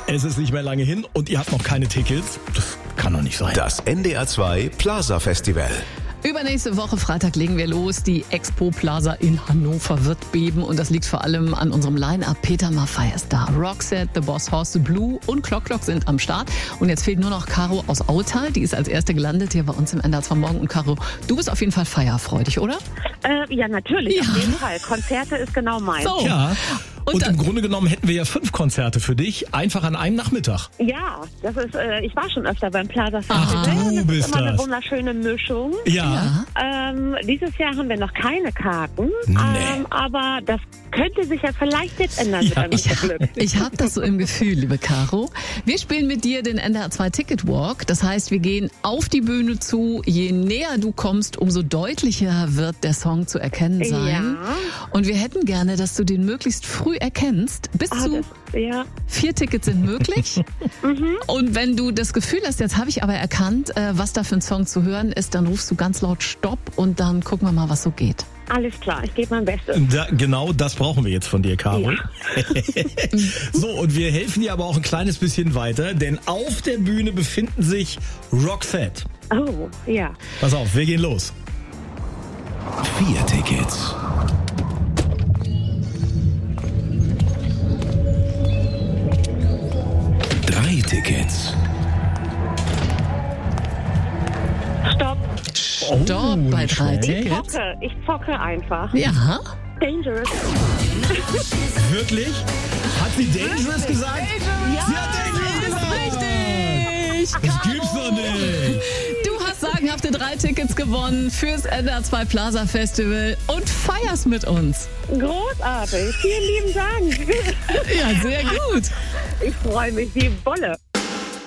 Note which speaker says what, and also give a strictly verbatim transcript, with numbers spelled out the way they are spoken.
Speaker 1: Es ist nicht mehr lange hin und ihr habt noch keine Tickets. Das kann doch nicht sein.
Speaker 2: Das N D R zwei Plaza Festival.
Speaker 3: Übernächste Woche Freitag legen wir los. Die Expo Plaza in Hannover wird beben und das liegt vor allem an unserem Line-Up. Peter Maffay ist da, Roxette, The Boss Hoss, Blue und Clock Clock sind am Start. Und jetzt fehlt nur noch Caro aus Autal. Die ist als erste gelandet hier bei uns im N D R zwei Morgen. Und Caro, du bist auf jeden Fall feierfreudig, oder?
Speaker 4: Äh, ja, natürlich,
Speaker 3: Ja.
Speaker 4: auf jeden Fall. Konzerte ist genau meins.
Speaker 3: So.
Speaker 1: Ja. Und,
Speaker 3: Und
Speaker 1: im
Speaker 3: dann-
Speaker 1: Grunde genommen hätten wir ja fünf Konzerte für dich, einfach an einem Nachmittag.
Speaker 4: Ja, das ist, äh, ich war schon öfter beim Plaza Festival.
Speaker 1: Ach, du
Speaker 4: das
Speaker 1: bist
Speaker 4: ist immer
Speaker 1: das.
Speaker 4: eine wunderschöne Mischung.
Speaker 1: Ja.
Speaker 4: Ähm, dieses Jahr haben wir noch keine Karten,
Speaker 1: Nee.
Speaker 4: ähm, aber das könnte sich ja vielleicht jetzt ändern mit ein bisschen Glück.
Speaker 3: Ich habe das so im Gefühl, liebe Caro. Wir spielen mit dir den N D R zwei Ticket Walk. Das heißt, wir gehen auf die Bühne zu. Je näher du kommst, umso deutlicher wird der Song zu erkennen sein.
Speaker 4: Ja.
Speaker 3: Und wir hätten gerne, dass du den möglichst früh erkennst. Bis
Speaker 4: Ah,
Speaker 3: zu
Speaker 4: das, ja.
Speaker 3: vier Tickets sind möglich. Und wenn du das Gefühl hast, jetzt habe ich aber erkannt, äh, was da für ein Song zu hören ist, dann rufst du ganz laut Stopp und dann gucken wir mal, was so geht.
Speaker 4: Alles klar, ich gebe mein Bestes.
Speaker 1: Da, genau das brauchen wir jetzt von dir, Caro.
Speaker 4: Ja.
Speaker 1: So, und wir helfen dir aber auch ein kleines bisschen weiter, denn auf der Bühne befinden sich Roxette.
Speaker 4: Oh, ja.
Speaker 1: Pass auf, wir gehen los.
Speaker 2: Vier Tickets. Drei Tickets.
Speaker 4: Stopp.
Speaker 3: Stopp bei
Speaker 1: nicht
Speaker 3: drei
Speaker 1: schlecht.
Speaker 3: Tickets.
Speaker 4: Zocke. Ich zocke einfach.
Speaker 3: Ja.
Speaker 4: Dangerous.
Speaker 1: Wirklich? Hat sie Dangerous gesagt?
Speaker 4: Ja.
Speaker 1: Sie hat Dangerous gesagt!
Speaker 3: Richtig.
Speaker 1: Das gibt's doch nicht!
Speaker 3: Du hast sagenhafte drei Tickets gewonnen fürs N D R zwei Plaza Festival und feierst mit uns.
Speaker 4: Großartig. Vielen lieben Dank.
Speaker 3: Ja, sehr gut.
Speaker 4: Ich freue mich wie Bolle.